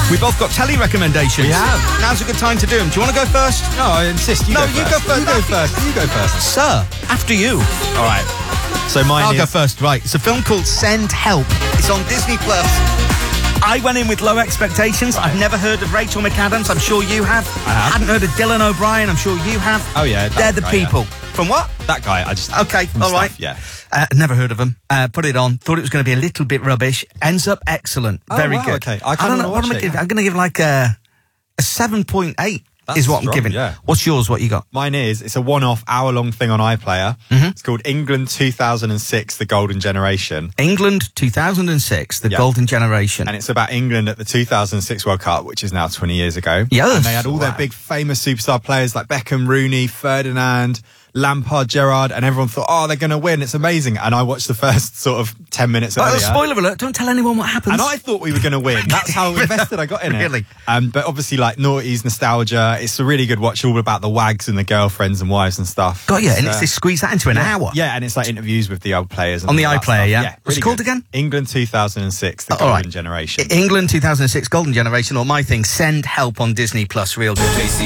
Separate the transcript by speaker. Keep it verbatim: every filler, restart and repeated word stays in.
Speaker 1: We both got telly recommendations.
Speaker 2: We have.
Speaker 1: Now's a good time to do them. Do you want to go first?
Speaker 2: No, I insist. You
Speaker 1: no,
Speaker 2: go
Speaker 1: you
Speaker 2: first.
Speaker 1: go first.
Speaker 2: You go first. You go first.
Speaker 1: Sir, after you.
Speaker 2: All right. So mine
Speaker 1: I'll
Speaker 2: is...
Speaker 1: go first. Right. It's a film called Send Help. It's on Disney Plus. I went in with low expectations. Right. I've never heard of Rachel McAdams. I'm sure you have.
Speaker 2: I have.
Speaker 1: Hadn't heard of Dylan O'Brien. I'm sure you have.
Speaker 2: Oh, yeah.
Speaker 1: They're the
Speaker 2: guy,
Speaker 1: people.
Speaker 2: Yeah.
Speaker 1: From what?
Speaker 2: That guy. I just...
Speaker 1: Okay. All
Speaker 2: stuff,
Speaker 1: right.
Speaker 2: Yeah.
Speaker 1: Uh, never heard of him. Uh, put it on. Thought it was going to be a little bit rubbish. Ends up excellent.
Speaker 2: Oh,
Speaker 1: Very
Speaker 2: wow,
Speaker 1: good.
Speaker 2: okay. I
Speaker 1: I don't know.
Speaker 2: wanna
Speaker 1: What am I
Speaker 2: watch it,
Speaker 1: giving?
Speaker 2: yeah.
Speaker 1: I'm going to give like a, a seven point eight
Speaker 2: That's
Speaker 1: is what
Speaker 2: strong,
Speaker 1: I'm giving.
Speaker 2: yeah.
Speaker 1: What's yours? What you got?
Speaker 2: Mine is, it's a one-off hour-long thing on iPlayer.
Speaker 1: Mm-hmm.
Speaker 2: It's called England two thousand six, The Golden Generation.
Speaker 1: England two thousand six, The
Speaker 2: Yeah.
Speaker 1: Golden Generation.
Speaker 2: And it's about England at the two thousand six World Cup, which is now twenty years ago.
Speaker 1: Yes.
Speaker 2: And they had all
Speaker 1: Wow.
Speaker 2: their big famous superstar players like Beckham, Rooney, Ferdinand, Lampard, Gerrard, and everyone thought, oh, they're going to win. It's amazing. And I watched the first sort of ten minutes
Speaker 1: Oh,
Speaker 2: earlier.
Speaker 1: spoiler alert, don't tell anyone what happens.
Speaker 2: And I thought we were going to win. That's how invested I got in it.
Speaker 1: Really?
Speaker 2: Um, but obviously, like, noughties, nostalgia. It's a really good watch, all about the wags and the girlfriends and wives and stuff.
Speaker 1: Got you, and
Speaker 2: uh,
Speaker 1: it's, they squeeze that into an
Speaker 2: yeah,
Speaker 1: hour.
Speaker 2: Yeah, and it's like interviews with the old players. And
Speaker 1: On the
Speaker 2: all that
Speaker 1: iPlayer,
Speaker 2: stuff.
Speaker 1: yeah?
Speaker 2: yeah
Speaker 1: What's it
Speaker 2: really
Speaker 1: called
Speaker 2: good.
Speaker 1: again?
Speaker 2: England two thousand six, The
Speaker 1: Oh,
Speaker 2: Golden
Speaker 1: all right.
Speaker 2: Generation.
Speaker 1: England two thousand six, Golden Generation, or my thing, Send Help on Disney Plus, real good.